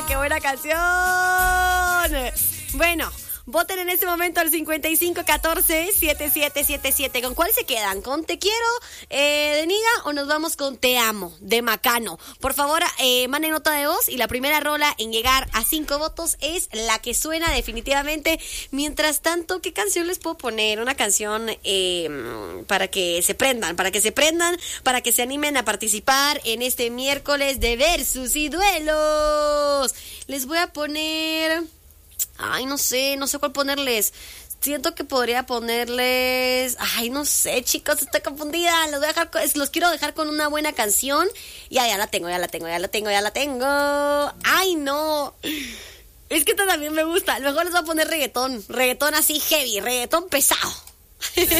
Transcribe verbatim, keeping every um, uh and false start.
qué buena canción. Bueno, voten en este momento al cincuenta y cinco catorce setenta y siete setenta y siete. ¿Con cuál se quedan? ¿Con Te Quiero eh, de Niga o nos vamos con Te Amo de Macano? Por favor, eh, manden nota de voz y la primera rola en llegar a cinco votos es la que suena definitivamente. Mientras tanto, ¿qué canción les puedo poner? Una canción eh, para que se prendan, para que se prendan, para que se animen a participar en este miércoles de Versus y Duelos. Les voy a poner... Ay, no sé, no sé cuál ponerles. Siento que podría ponerles... Ay, no sé, chicos, estoy confundida. Los voy a dejar, los quiero dejar con una buena canción. Ya, ya la tengo, ya la tengo, ya la tengo, ya la tengo. Ay, no. Es que esta también me gusta. A lo mejor les voy a poner reggaetón. Reggaetón así heavy, reggaetón pesado.